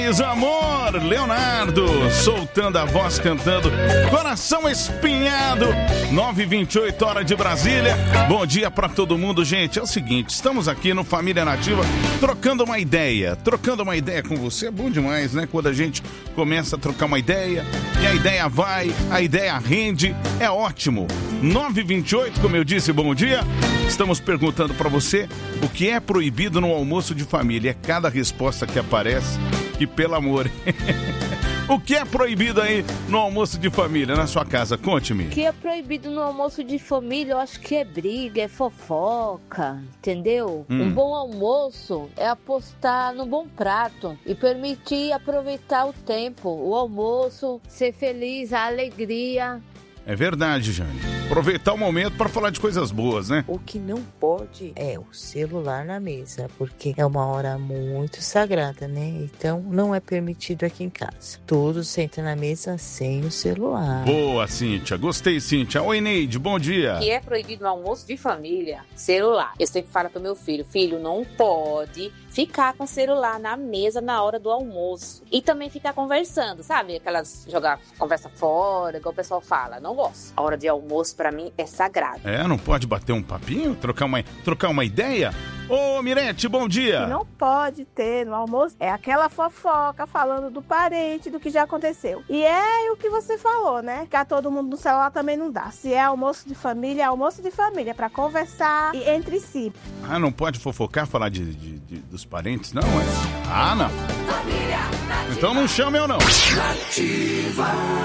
Amor, Leonardo, soltando a voz, cantando, coração espinhado, 9h28, hora de Brasília. Bom dia pra todo mundo, gente. É o seguinte, estamos aqui no Família Nativa, trocando uma ideia com você. É bom demais, né? Quando a gente começa a trocar uma ideia, e a ideia vai, a ideia rende, é ótimo. 9h28, como eu disse, bom dia. Estamos perguntando pra você o que é proibido no almoço de família. É cada resposta que aparece. E pelo amor, o que é proibido aí no almoço de família, na sua casa? Conte-me. O que é proibido no almoço de família, eu acho que é briga, é fofoca, entendeu? Um bom almoço é apostar no bom prato e permitir aproveitar o tempo, o almoço, ser feliz, a alegria. É verdade, Jane. Aproveitar o momento para falar de coisas boas, né? O que não pode é o celular na mesa, porque é uma hora muito sagrada, né? Então não é permitido aqui em casa. Todos sentam na mesa sem o celular. Boa, Cíntia. Gostei, Cíntia. Oi, Neide. Bom dia. O que é proibido no almoço de família? Celular. Eu sempre falo pro meu filho, não pode ficar com o celular na mesa na hora do almoço. E também ficar conversando, sabe? Jogar conversa fora, igual o pessoal fala. Não gosto. A hora de almoço, pra mim, é sagrado. É, não pode bater um papinho? Trocar uma ideia? Ô, Mirete, bom dia. Que não pode ter no almoço é aquela fofoca falando do parente, do que já aconteceu. E é o que você falou, né? Ficar todo mundo no celular também não dá. Se é almoço de família, é almoço de família, pra conversar entre si. Ah, não pode fofocar, falar dos parentes, não? É? Ah, não. Então não chama eu, não. Nativa.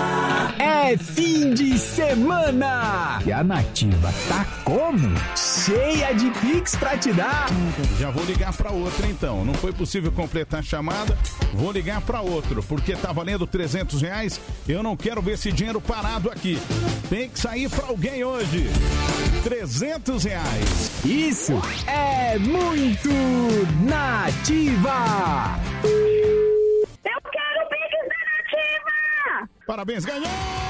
É fim de semana. E a Nativa tá como? Cheia de Pix pra te dar. Já vou ligar pra outra, então. Não foi possível completar a chamada. Vou ligar pra outro, porque tá valendo R$300. Eu não quero ver esse dinheiro parado aqui. Tem que sair pra alguém hoje. R$300. Isso é muito Nativa. Eu quero o Pix da Nativa! Parabéns, ganhou!